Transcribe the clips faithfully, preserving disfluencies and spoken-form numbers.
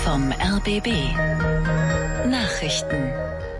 vom R B B. Nachrichten.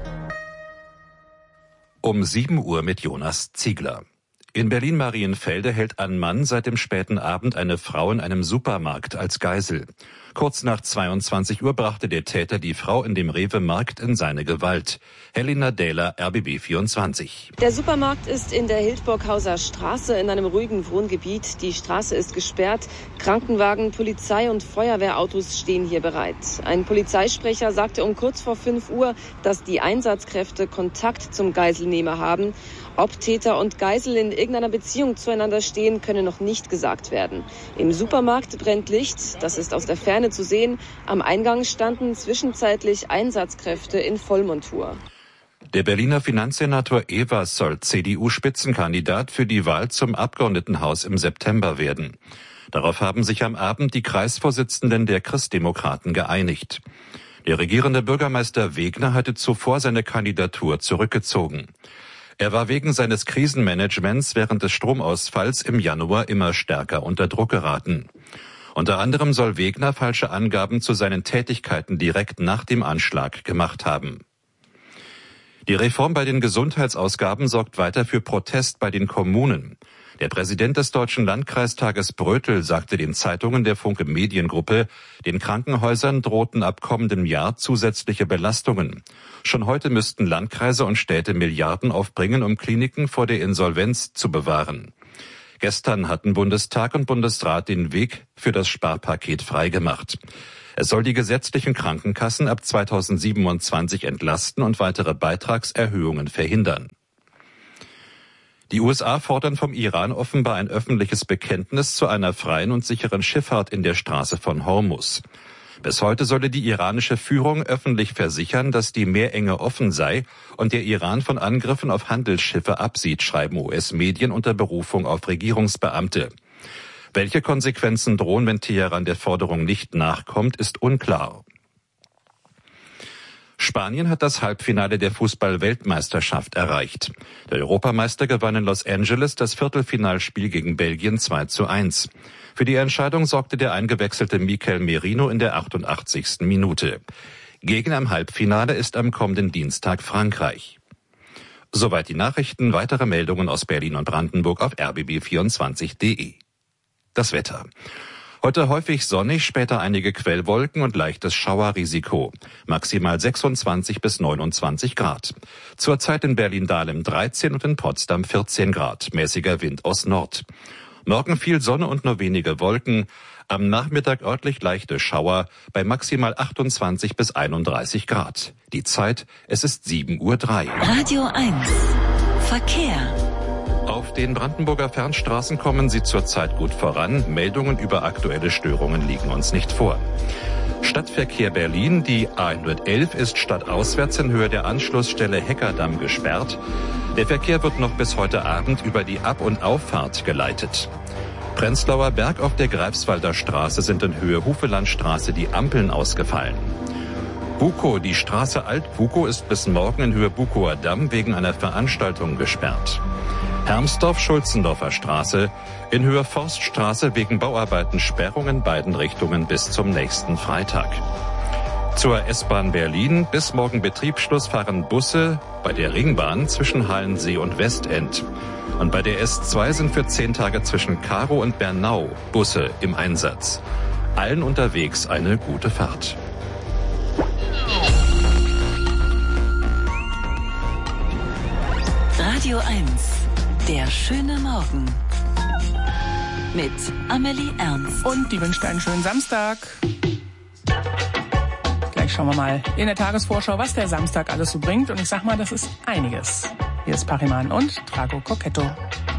Um sieben Uhr mit Jonas Ziegler. In Berlin-Marienfelde hält ein Mann seit dem späten Abend eine Frau in einem Supermarkt als Geisel. Kurz nach zweiundzwanzig Uhr brachte der Täter die Frau in dem Rewe-Markt in seine Gewalt. Helena Dähler, R B B vierundzwanzig. Der Supermarkt ist in der Hildburghauser Straße in einem ruhigen Wohngebiet. Die Straße ist gesperrt. Krankenwagen, Polizei und Feuerwehrautos stehen hier bereit. Ein Polizeisprecher sagte um kurz vor fünf Uhr, dass die Einsatzkräfte Kontakt zum Geiselnehmer haben. Ob Täter und Geisel in irgendeiner Beziehung zueinander stehen, könne noch nicht gesagt werden. Im Supermarkt brennt Licht, das ist aus der Ferne zu sehen. Am Eingang standen zwischenzeitlich Einsatzkräfte in Vollmontur. Der Berliner Finanzsenator Evers soll C D U-Spitzenkandidat für die Wahl zum Abgeordnetenhaus im September werden. Darauf haben sich am Abend die Kreisvorsitzenden der Christdemokraten geeinigt. Der regierende Bürgermeister Wegner hatte zuvor seine Kandidatur zurückgezogen. Er war wegen seines Krisenmanagements während des Stromausfalls im Januar immer stärker unter Druck geraten. Unter anderem soll Wegner falsche Angaben zu seinen Tätigkeiten direkt nach dem Anschlag gemacht haben. Die Reform bei den Gesundheitsausgaben sorgt weiter für Protest bei den Kommunen. Der Präsident des Deutschen Landkreistages Brötel sagte den Zeitungen der Funke Mediengruppe, den Krankenhäusern drohten ab kommendem Jahr zusätzliche Belastungen. Schon heute müssten Landkreise und Städte Milliarden aufbringen, um Kliniken vor der Insolvenz zu bewahren. Gestern hatten Bundestag und Bundesrat den Weg für das Sparpaket freigemacht. Es soll die gesetzlichen Krankenkassen ab zweitausendsiebenundzwanzig entlasten und weitere Beitragserhöhungen verhindern. Die U S A fordern vom Iran offenbar ein öffentliches Bekenntnis zu einer freien und sicheren Schifffahrt in der Straße von Hormuz. Bis heute solle die iranische Führung öffentlich versichern, dass die Meerenge offen sei und der Iran von Angriffen auf Handelsschiffe absieht, schreiben U S-Medien unter Berufung auf Regierungsbeamte. Welche Konsequenzen drohen, wenn Teheran der Forderung nicht nachkommt, ist unklar. Spanien hat das Halbfinale der Fußball-Weltmeisterschaft erreicht. Der Europameister gewann in Los Angeles das Viertelfinalspiel gegen Belgien zwei zu eins. Für die Entscheidung sorgte der eingewechselte Mikel Merino in der achtundachtzigsten Minute. Gegner im Halbfinale ist am kommenden Dienstag Frankreich. Soweit die Nachrichten. Weitere Meldungen aus Berlin und Brandenburg auf r b b vierundzwanzig punkt d e. Das Wetter. Heute häufig sonnig, später einige Quellwolken und leichtes Schauerrisiko. Maximal sechsundzwanzig bis neunundzwanzig Grad. Zurzeit in Berlin-Dahlem dreizehn und in Potsdam vierzehn Grad. Mäßiger Wind aus Nord. Morgen viel Sonne und nur wenige Wolken. Am Nachmittag örtlich leichte Schauer bei maximal achtundzwanzig bis einunddreißig Grad. Die Zeit, es ist sieben Uhr drei. Radio eins. Verkehr. Auf den Brandenburger Fernstraßen kommen sie zurzeit gut voran. Meldungen über aktuelle Störungen liegen uns nicht vor. Stadtverkehr Berlin, die A hundertelf ist stadtauswärts in Höhe der Anschlussstelle Heckerdamm gesperrt. Der Verkehr wird noch bis heute Abend über die Ab- und Auffahrt geleitet. Prenzlauer Berg auf der Greifswalder Straße sind in Höhe Hufelandstraße die Ampeln ausgefallen. Bukow, die Straße Alt-Bukow ist bis morgen in Höhe Bukower Damm wegen einer Veranstaltung gesperrt. Hermsdorf-Schulzendorfer Straße, in Höhe Forststraße wegen Bauarbeiten Sperrung in beiden Richtungen bis zum nächsten Freitag. Zur S-Bahn Berlin, bis morgen Betriebsschluss fahren Busse bei der Ringbahn zwischen Halensee und Westend. Und bei der S zwei sind für zehn Tage zwischen Karow und Bernau Busse im Einsatz. Allen unterwegs eine gute Fahrt. Radio eins. Der schöne Morgen. Mit Amelie Ernst. Und die wünscht einen schönen Samstag. Gleich schauen wir mal in der Tagesvorschau, was der Samstag alles so bringt. Und ich sag mal, das ist einiges. Hier ist Pariman und Trago Coquetto.